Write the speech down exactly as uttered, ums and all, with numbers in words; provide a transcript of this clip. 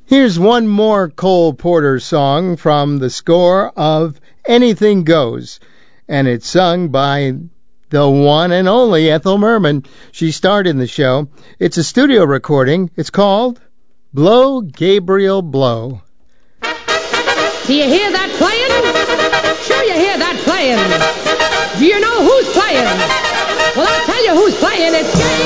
Here's one more Cole Porter song from the score of Anything Goes, and it's sung by the one and only Ethel Merman. She starred in the show. It's a studio recording. It's called Blow, Gabriel, Blow. Do you hear that playing? Sure you hear that playing. Do you know who's playing? Well, I'll tell you who's playing. It's